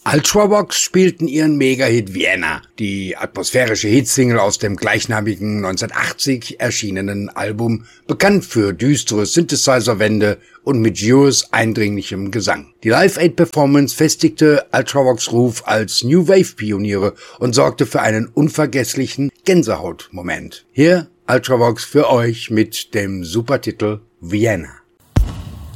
Ultravox spielten ihren Mega-Hit Vienna, die atmosphärische Hitsingle aus dem gleichnamigen 1980 erschienenen Album, bekannt für düstere Synthesizer-Wände und mit Jures eindringlichem Gesang. Die Live-Aid-Performance festigte Ultravox' Ruf als New Wave-Pioniere und sorgte für einen unvergesslichen Gänsehaut-Moment. Hier Ultravox für euch mit dem Supertitel Vienna.